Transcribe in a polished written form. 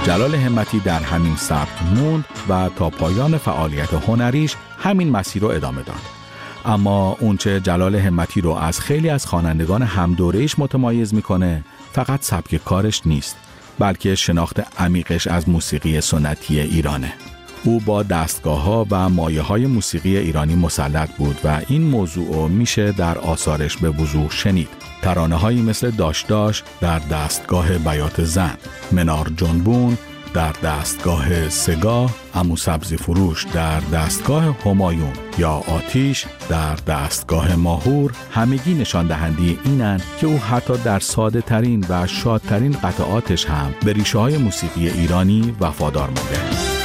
جلال همتی در همین سبک موند و تا پایان فعالیت هنریش همین مسیر رو ادامه داد. اما اونچه جلال همتی رو از خیلی از خوانندگان همدوره‌اش متمایز میکنه فقط سبک کارش نیست، بلکه شناخت عمیقش از موسیقی سنتی ایرانه. او با دستگاه‌ها و مایه‌های موسیقی ایرانی مسلط بود و این موضوع میشه در آثارش به وضوح شنید. ترانه‌هایی مثل داش داش در دستگاه بیات زن، منار جنبون در دستگاه سگاه، عمو سبزی فروش در دستگاه همایون یا آتیش در دستگاه ماهور همگی نشان دهنده اینن که او حتی در ساده ترین و شادترین قطعاتش هم به ریشه های موسیقی ایرانی وفادار مونده.